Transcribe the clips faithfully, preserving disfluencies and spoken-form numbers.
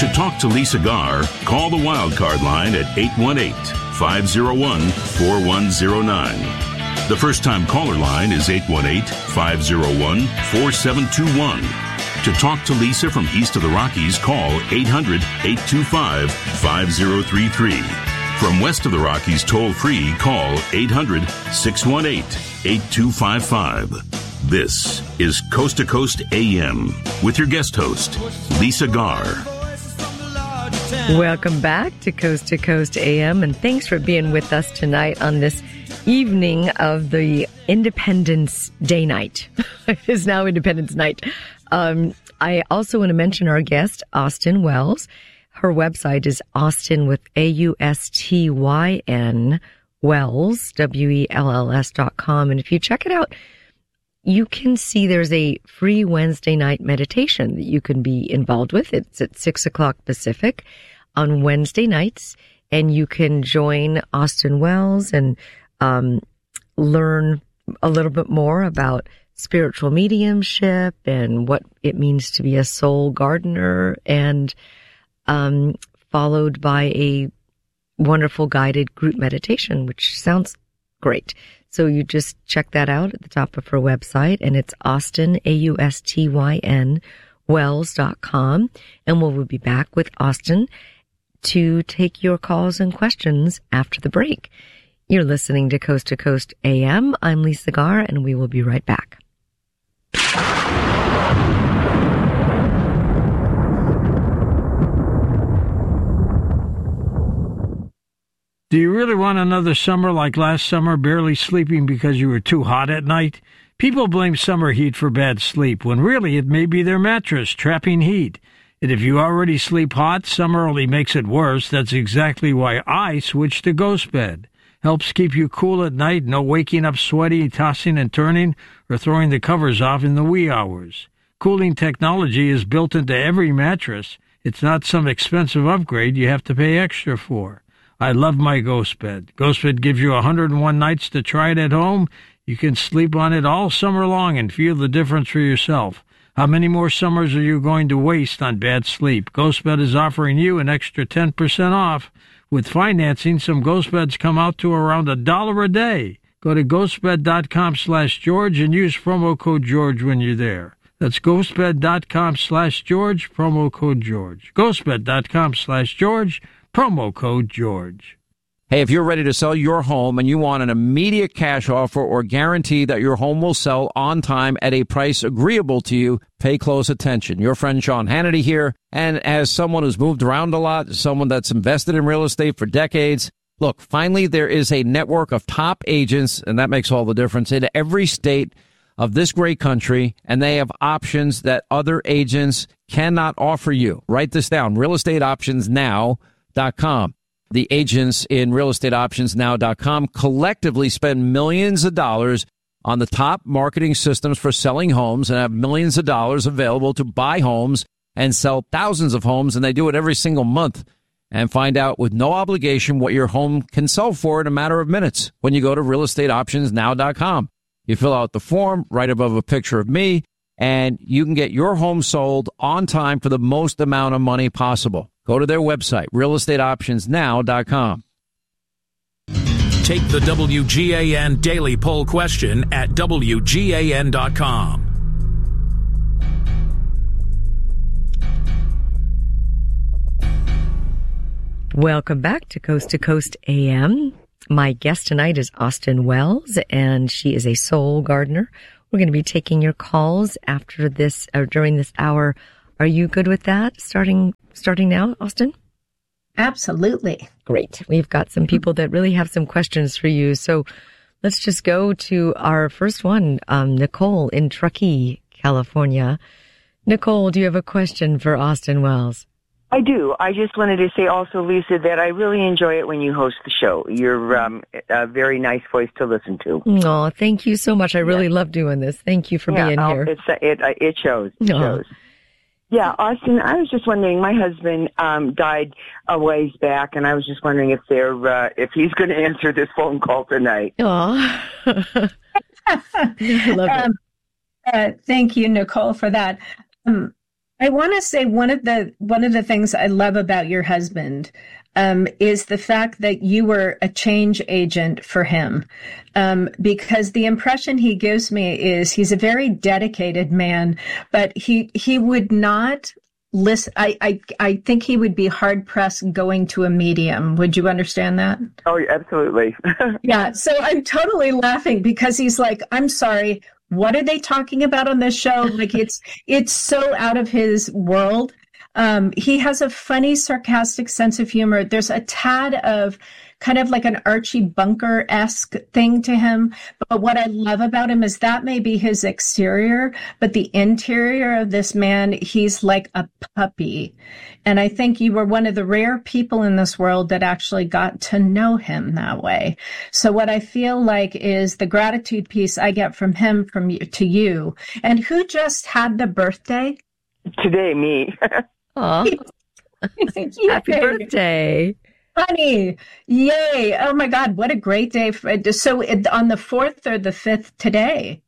To talk to Lisa Garr, call the Wildcard line at eight one eight, five oh one, four one oh nine. The first-time caller line is eight one eight, five oh one, four seven two one. To talk to Lisa from east of the Rockies, call eight hundred, eight two five, five oh three three. From west of the Rockies, toll-free, call eight hundred, six one eight, eight two five five. This is Coast to Coast A M with your guest host, Lisa Garr. Welcome back to Coast to Coast A M, and thanks for being with us tonight on this evening of the Independence Day night. It is now Independence Night. Um, I also want to mention our guest, Austin Wells. Her website is Austin with A U S T Y N, Wells, W E L L S dot com. And if you check it out, you can see there's a free Wednesday night meditation that you can be involved with. It's at six o'clock Pacific on Wednesday nights, and you can join Austin Wells and um, learn a little bit more about spiritual mediumship and what it means to be a soul gardener, and um, followed by a wonderful guided group meditation, which sounds great. So you just check that out at the top of her website, and it's Austin, A U S T Y N, Wells dot com. And we'll be back with Austin to take your calls and questions after the break. You're listening to Coast to Coast A M. I'm Lisa Garr, and we will be right back. Do you really want another summer like last summer, barely sleeping because you were too hot at night? People blame summer heat for bad sleep, when really it may be their mattress trapping heat. And if you already sleep hot, summer only makes it worse. That's exactly why I switched to Ghost Bed. Helps keep you cool at night, no waking up sweaty, tossing and turning, or throwing the covers off in the wee hours. Cooling technology is built into every mattress. It's not some expensive upgrade you have to pay extra for. I love my Ghost Bed. Ghost Bed gives you one hundred one nights to try it at home. You can sleep on it all summer long and feel the difference for yourself. How many more summers are you going to waste on bad sleep? Ghost Bed is offering you an extra ten percent off. With financing, some Ghost Beds come out to around a dollar a day. Go to ghostbed.com slash George and use promo code George when you're there. That's ghostbed.com slash George, promo code George. ghostbed.com slash George, promo code George. Hey, if you're ready to sell your home and you want an immediate cash offer or guarantee that your home will sell on time at a price agreeable to you, pay close attention. Your friend Sean Hannity here, and as someone who's moved around a lot, someone that's invested in real estate for decades, look, finally there is a network of top agents, and that makes all the difference, in every state of this great country, and they have options that other agents cannot offer you. Write this down, real estate options now dot com. The agents in real estate options now dot com collectively spend millions of dollars on the top marketing systems for selling homes and have millions of dollars available to buy homes and sell thousands of homes, and they do it every single month. And find out with no obligation what your home can sell for in a matter of minutes when you go to real estate options now dot com. You fill out the form right above a picture of me, and you can get your home sold on time for the most amount of money possible. Go to their website, real estate options now dot com. Take the W G A N Daily Poll question at W G A N dot com. Welcome back to Coast to Coast A M. My guest tonight is Austin Wells, and she is a soul gardener. We're going to be taking your calls after this, or during this hour. Are you good with that? Starting starting now, Austin? Absolutely. Great. We've got some people that really have some questions for you. So let's just go to our first one, um, Nicole in Truckee, California. Nicole, do you have a question for Austin Wells? I do. I just wanted to say also, Lisa, that I really enjoy it when you host the show. You're um, a very nice voice to listen to. Oh, thank you so much. I really yeah. love doing this. Thank you for yeah, being I'll, here. It's, it, it shows. It oh. shows. Yeah, Austin, I was just wondering, my husband um, died a ways back, and I was just wondering if they're, uh, if he's going to answer this phone call tonight. Oh, I love um, it. Uh, thank you, Nicole, for that. Um, I want to say one of the one of the things I love about your husband um, is the fact that you were a change agent for him, um, because the impression he gives me is he's a very dedicated man, but he he would not listen. I I, I think he would be hard pressed going to a medium. Would you understand that? Oh, absolutely. Yeah. So I'm totally laughing because he's like, I'm sorry. What are they talking about on this show? Like it's it's so out of his world. Um, he has a funny, sarcastic sense of humor. There's a tad of kind of like an Archie Bunker-esque thing to him. But what I love about him is that may be his exterior, but the interior of this man, he's like a puppy. And I think you were one of the rare people in this world that actually got to know him that way. So what I feel like is the gratitude piece I get from him from you to you. And who just had the birthday? Today, me. Aw. Happy birthday. Honey, yay. Oh my God, what a great day. For, so it, on the fourth or the fifth today?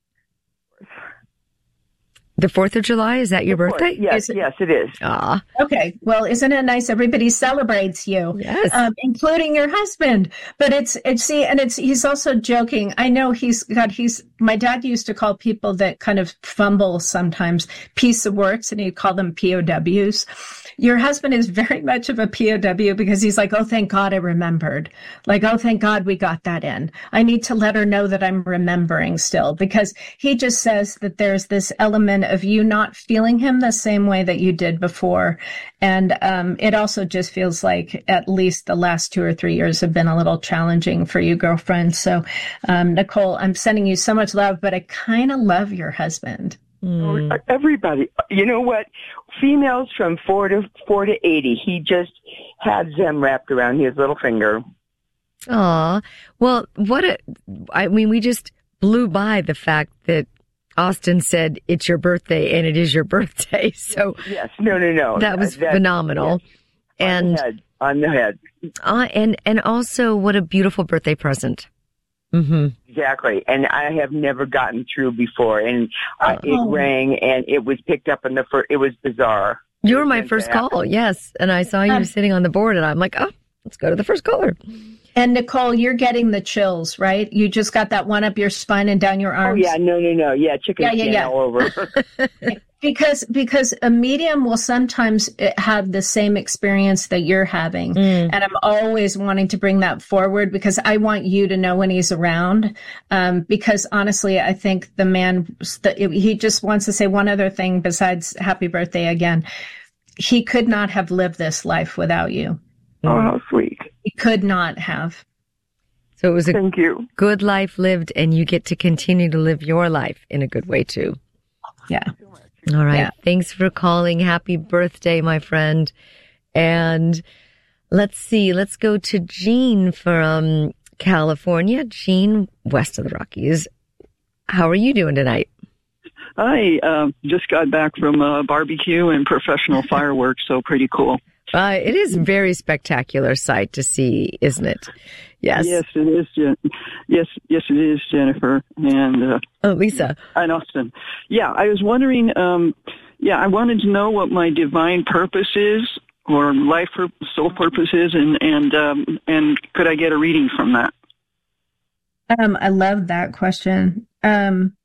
The fourth of July, is that your birthday? Yes, it, yes, it is. Ah. Okay, well, isn't it nice? Everybody celebrates you, yes, um, including your husband. But it's, it's, see, and it's, he's also joking. I know he's got, he's, my dad used to call people that kind of fumble sometimes piece of works, and he'd call them P O Ws. Your husband is very much of a P O W because he's like, oh, thank God I remembered. Like, oh, thank God we got that in. I need to let her know that I'm remembering still, because he just says that there's this element of you not feeling him the same way that you did before. And um, it also just feels like at least the last two or three years have been a little challenging for you, girlfriend. So, um, Nicole, I'm sending you so much love, but I kind of love your husband. Mm. Everybody, you know what? Females from four to four to eighty. He just had them wrapped around his little finger. Aw, well, what a! I mean, we just blew by the fact that Austin said it's your birthday, and it is your birthday. So yes, no, no, no, that was that, phenomenal. Yes. And on the head, on the head. Uh, and and also, what a beautiful birthday present. Mm-hmm. Exactly. And I have never gotten through before. And uh, oh. it rang and it was picked up in the first, it was bizarre. You were my first call. Yes. And I saw you um, sitting on the board and I'm like, oh, let's go to the first caller. And Nicole, you're getting the chills, right? You just got that one up your spine and down your arms. Oh yeah. No, no, no. Yeah. Chicken yeah, yeah, yeah. all over. Because because a medium will sometimes have the same experience that you're having. Mm. And I'm always wanting to bring that forward because I want you to know when he's around. Um, because honestly, I think the man, he just wants to say one other thing besides happy birthday again. He could not have lived this life without you. Oh, how sweet. He could not have. So it was a Thank you. good life lived, and you get to continue to live your life in a good way too. Yeah. All right. Yeah. Thanks for calling. Happy birthday, my friend. And let's see. Let's go to Jean from California. Jean, west of the Rockies. How are you doing tonight? I uh, just got back from a barbecue and professional fireworks, so pretty cool. Uh, it is a very spectacular sight to see, isn't it? Yes. Yes, it is. Jen- yes, yes, it is, Jennifer and uh, oh, Lisa and Austin. Yeah, I was wondering. Um, yeah, I wanted to know what my divine purpose is, or life or soul purpose is, and and um, and could I get a reading from that? Um, I love that question. Um,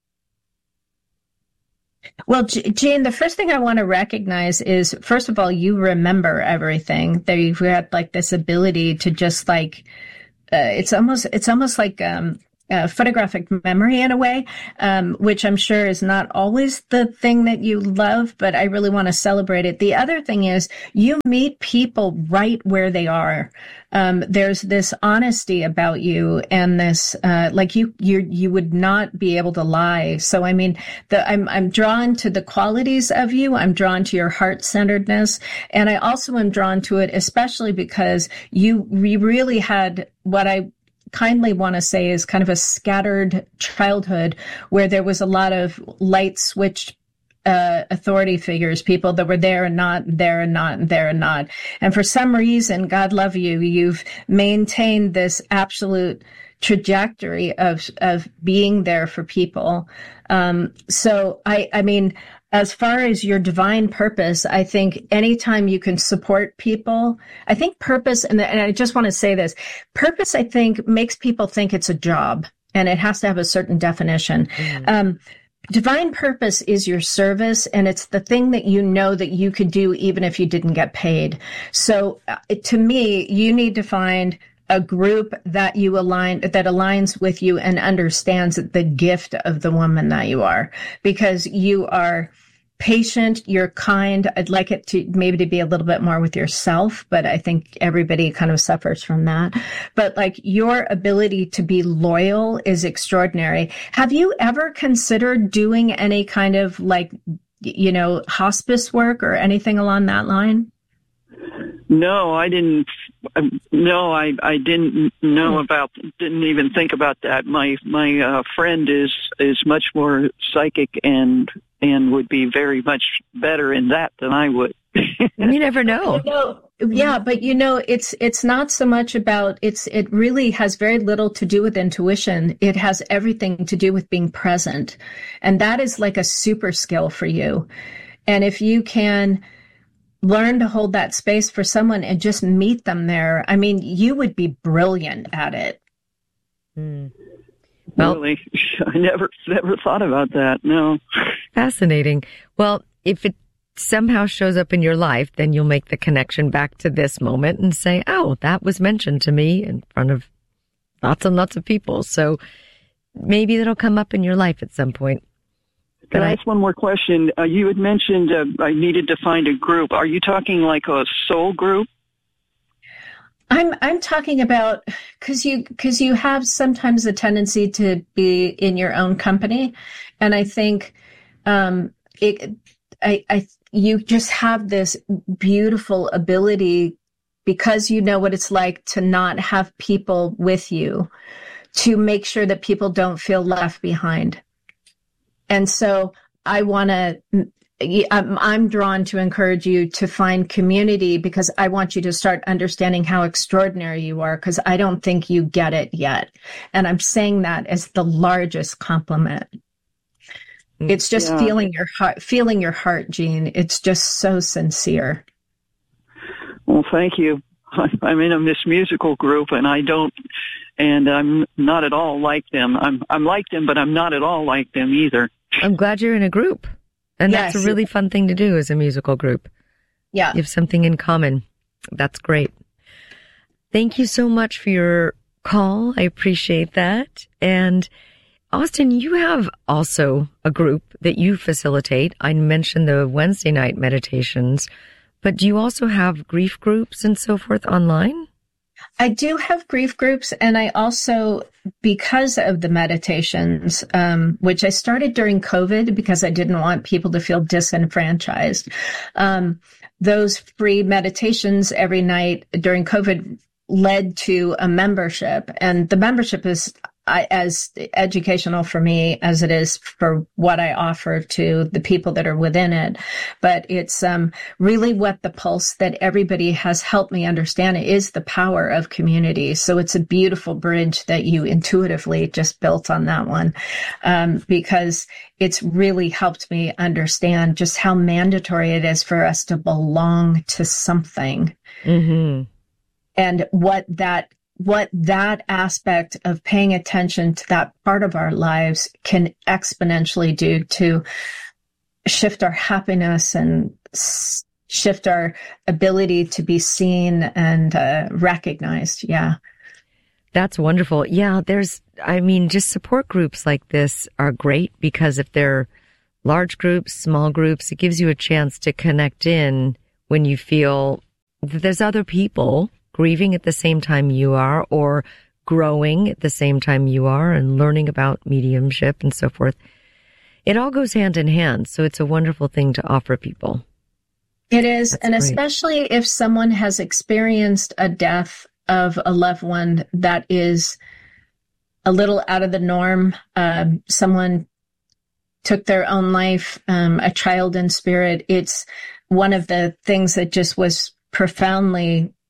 well, Jean, the first thing I want to recognize is, first of all, you remember everything. That you've had like this ability to just like. Uh, it's almost it's almost like um, uh, photographic memory in a way, um, which I'm sure is not always the thing that you love, but I really want to celebrate it. The other thing is you meet people right where they are. Um, there's this honesty about you and this, uh, like you, you, you would not be able to lie. So, I mean, the, I'm, I'm drawn to the qualities of you. I'm drawn to your heart-centeredness. And I also am drawn to it, especially because you, we really had what I kindly want to say is kind of a scattered childhood where there was a lot of light switched Uh, authority figures, people that were there and not, there and not, and there and not. And for some reason, God love you, you've maintained this absolute trajectory of of being there for people. Um, so I, I mean, as far as your divine purpose, I think anytime you can support people, I think purpose, and, and I just want to say this, purpose, I think, makes people think it's a job, and it has to have a certain definition. Mm. Um, divine purpose is your service, and it's the thing that you know that you could do even if you didn't get paid. So uh, to me, you need to find a group that you align, that aligns with you and understands the gift of the woman that you are, because you are patient, you're kind. I'd like it to maybe to be a little bit more with yourself, but I think everybody kind of suffers from that. But like your ability to be loyal is extraordinary. Have you ever considered doing any kind of like, you know, hospice work or anything along that line? No, I didn't. No, I I didn't know about. Didn't even think about that. My my uh, friend is is much more psychic and and would be very much better in that than I would. You never know. You know, yeah, but you know, it's it's not so much about it's. It really has very little to do with intuition. It has everything to do with being present, and that is like a super skill for you. And if you can learn to hold that space for someone and just meet them there, I mean, you would be brilliant at it. Mm. Well, really? I never, never thought about that. No. Fascinating. Well, if it somehow shows up in your life, then you'll make the connection back to this moment and say, oh, that was mentioned to me in front of lots and lots of people. So maybe that'll come up in your life at some point. Can I ask one more question? Uh, you had mentioned uh, I needed to find a group. Are you talking like a soul group? I'm I'm talking about because you because you have sometimes a tendency to be in your own company, and I think um, it I I you just have this beautiful ability because you know what it's like to not have people with you, to make sure that people don't feel left behind. And so I want to, I'm, I'm drawn to encourage you to find community because I want you to start understanding how extraordinary you are, because I don't think you get it yet. And I'm saying that as the largest compliment. It's just yeah. feeling your heart, feeling your heart, Jean. It's just so sincere. Well, thank you. I'm in a Miss Musical group, and I don't, and I'm not at all like them. I'm I'm like them, but I'm not at all like them either. I'm glad you're in a group, and yes. That's a really fun thing to do as a musical group. Yeah, you have something in common. That's great. Thank you so much for your call. I appreciate that. And Austin, you have also a group that you facilitate. I mentioned the Wednesday night meditations. But do you also have grief groups and so forth online? I do have grief groups, and I also, because of the meditations, um, which I started during COVID because I didn't want people to feel disenfranchised, um, those free meditations every night during COVID led to a membership, and the membership is I, as educational for me as it is for what I offer to the people that are within it. But it's um, really what the pulse that everybody has helped me understand is the power of community. So it's a beautiful bridge that you intuitively just built on that one, um, because it's really helped me understand just how mandatory it is for us to belong to something. Mm-hmm. And what that what that aspect of paying attention to that part of our lives can exponentially do to shift our happiness and s- shift our ability to be seen and uh, recognized. Yeah. That's wonderful. Yeah, there's, I mean, just support groups like this are great because if they're large groups, small groups, it gives you a chance to connect in when you feel that there's other people grieving at the same time you are, or growing at the same time you are, and learning about mediumship and so forth. It all goes hand in hand, so it's a wonderful thing to offer people. It is, That's and great. Especially if someone has experienced a death of a loved one that is a little out of the norm. Um, someone took their own life, um, a child in spirit. It's one of the things that just was profoundly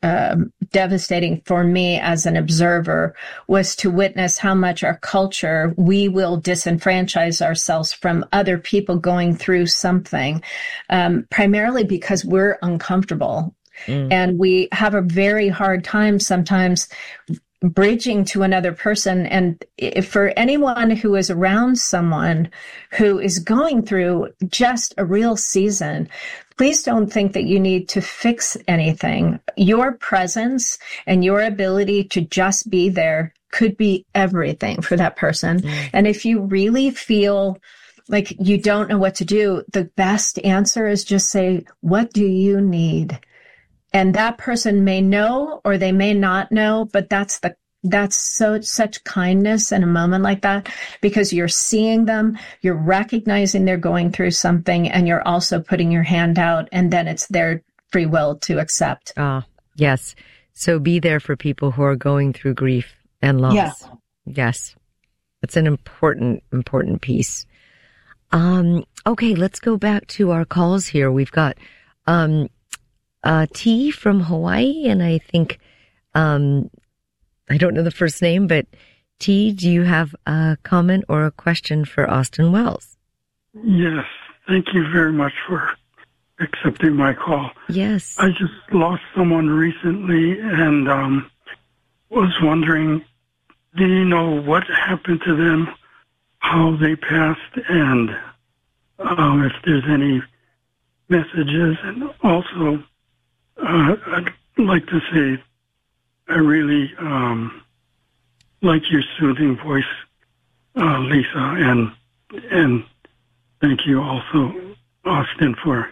um, devastating for me as an observer was to witness how much our culture, we will disenfranchise ourselves from other people going through something, um, primarily because we're uncomfortable. Mm. And we have a very hard time sometimes bridging to another person. And if for anyone who is around someone who is going through just a real season, please don't think that you need to fix anything. Your presence and your ability to just be there could be everything for that person. Mm. And if you really feel like you don't know what to do, the best answer is just say, what do you need? And that person may know or they may not know, but that's the that's so such kindness in a moment like that, because you're seeing them, you're recognizing they're going through something, and you're also putting your hand out, and then it's their free will to accept. Ah, yes. So be there for people who are going through grief and loss. Yeah. Yes. It's an important, important piece. Um, okay, let's go back to our calls here. We've got um Uh, T from Hawaii, and I think, um, I don't know the first name, but T, do you have a comment or a question for Austin Wells? Yes, thank you very much for accepting my call. Yes. I just lost someone recently and um, was wondering, do you know what happened to them, how they passed, and um, if there's any messages, and also Uh, I'd like to say I really um, like your soothing voice, uh, Lisa, and and thank you also, Austin, for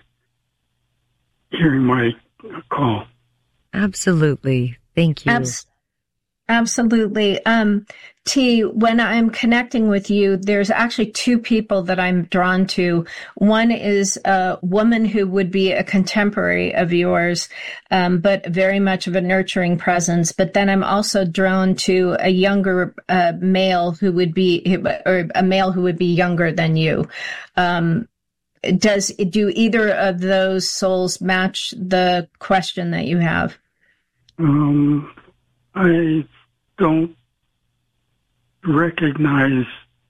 hearing my call. Absolutely. Thank you. Abs- Absolutely. Um, T, when I'm connecting with you, there's actually two people that I'm drawn to. One is a woman who would be a contemporary of yours, um, but very much of a nurturing presence. But then I'm also drawn to a younger uh, male who would be, or a male who would be younger than you. Um, does do either of those souls match the question that you have? Um, I don't recognize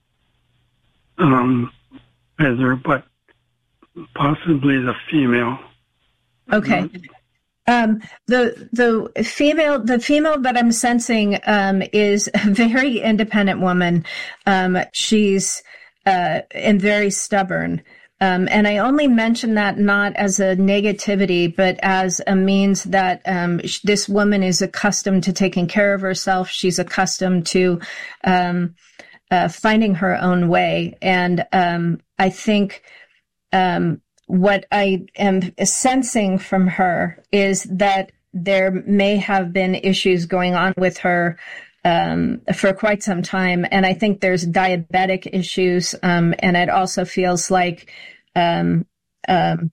um, either, but possibly the female. Okay. Um, the the female the female that I'm sensing um, is a very independent woman. Um, she's uh, and very stubborn. Um, and I only mention that not as a negativity, but as a means that um, sh- this woman is accustomed to taking care of herself. She's accustomed to um, uh, finding her own way. And um, I think um, what I am sensing from her is that there may have been issues going on with her Um, for quite some time. And I think there's diabetic issues. Um, and it also feels like, um, um,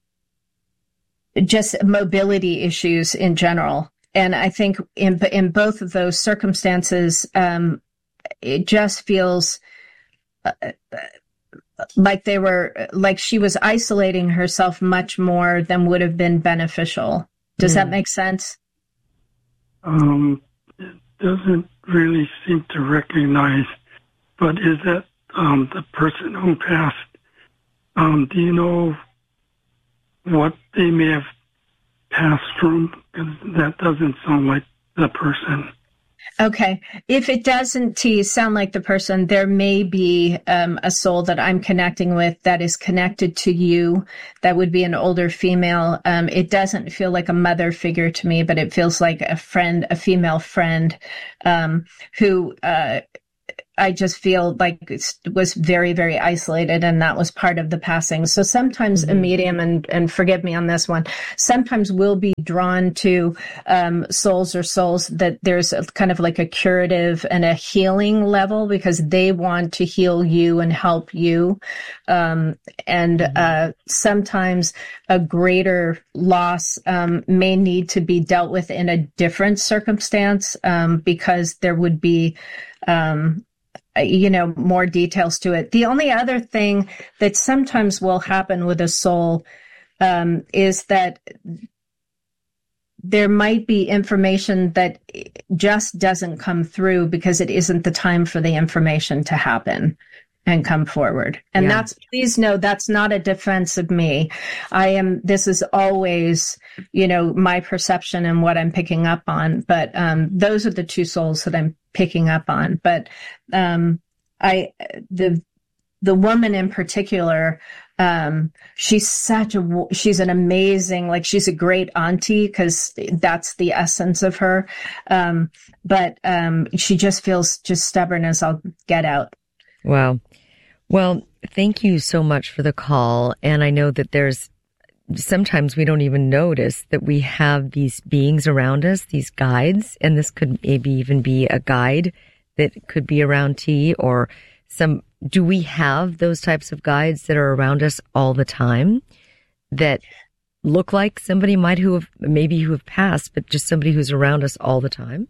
just mobility issues in general. And I think in, in both of those circumstances, um, it just feels uh, like they were, like she was isolating herself much more than would have been beneficial. Does mm. that make sense? Um, doesn't really seem to recognize, but is that um, the person who passed? Um, do you know what they may have passed from? Because that doesn't sound like the person. Okay. If it doesn't, T, sound like the person, there may be um, a soul that I'm connecting with that is connected to you. That would be an older female. Um, it doesn't feel like a mother figure to me, but it feels like a friend, a female friend um, who uh, I just feel like was very, very isolated, and that was part of the passing. So sometimes mm-hmm. a medium, and, and forgive me on this one, sometimes we'll be drawn to um, souls or souls that there's a, kind of like a curative and a healing level because they want to heal you and help you. Um, and mm-hmm. uh, sometimes a greater loss um, may need to be dealt with in a different circumstance um, because there would be um, you know, more details to it. The only other thing that sometimes will happen with a soul um, is that there might be information that just doesn't come through because it isn't the time for the information to happen and come forward. And yeah. that's, please know, that's not a defense of me. I am, this is always, you know, my perception and what I'm picking up on. But um, those are the two souls that I'm picking up on. But um, I, the, the woman in particular, um, she's such a, she's an amazing, like she's a great auntie because that's the essence of her. Um, but um, she just feels just stubborn as I'll get out. Wow. Well, thank you so much for the call. And I know that there's sometimes we don't even notice that we have these beings around us, these guides, and this could maybe even be a guide that could be around T or some. Do we have those types of guides that are around us all the time that look like somebody might who have maybe who have passed, but just somebody who's around us all the time?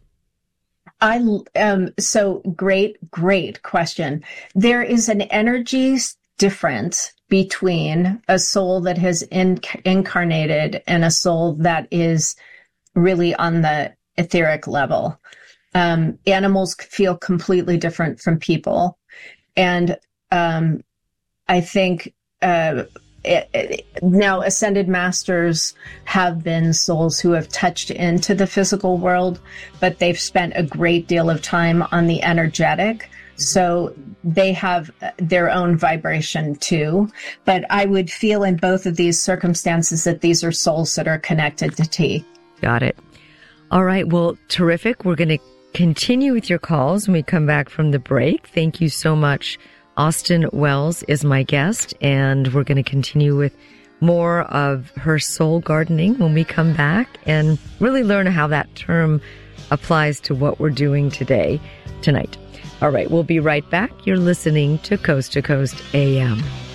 I, um, so great, great question. There is an energy difference between a soul that has in, incarnated and a soul that is really on the etheric level. Um, animals feel completely different from people. And, um, I think, uh, It, it, now ascended masters have been souls who have touched into the physical world, but they've spent a great deal of time on the energetic. So they have their own vibration too. But I would feel in both of these circumstances that these are souls that are connected to T. Got it. All right. Well, terrific. We're going to continue with your calls when we come back from the break. Thank you so much. Austin Wells is my guest, and we're going to continue with more of her soul gardening when we come back and really learn how that term applies to what we're doing today, tonight. All right, we'll be right back. You're listening to Coast to Coast A M.